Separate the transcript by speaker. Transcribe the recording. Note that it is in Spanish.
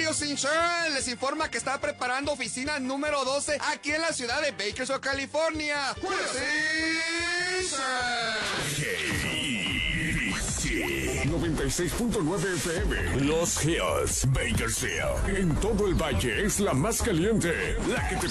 Speaker 1: Rayos Insurance les informa que está preparando oficina número 12 aquí en la ciudad de Bakersfield, California.
Speaker 2: KIBC 96.9 FM. Los Hills, Bakersfield. En todo el valle es la más caliente, la que te